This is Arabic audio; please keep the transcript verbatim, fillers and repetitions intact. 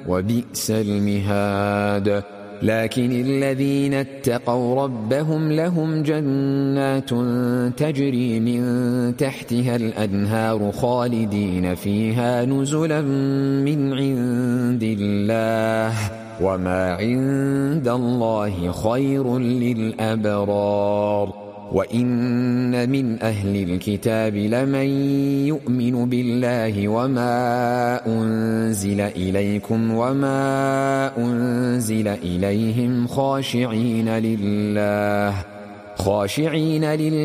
وبئس المهاد. لكن الذين اتقوا ربهم لهم جنات تجري من تحتها الأنهار خالدين فيها نزلا من عند الله، وما عند الله خير للأبرار. وإن من أهل الكتاب لمن يؤمن بالله وما أنزل إليكم وما أنزل إليهم خاشعين لله خاشعين لله